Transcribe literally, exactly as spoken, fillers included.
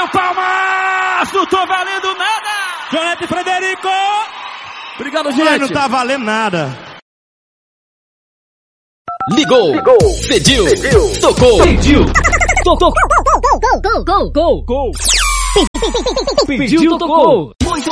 Valeu, Palmas! Não tô valendo nada! Jonete Frederico! Obrigado, gente! Não tá valendo nada. Ligou, Ligou. Pediu, Pediu, tocou, pediu, tocou, Gol, gol, gol, gol, gol, gol, pediu, tocou. Muito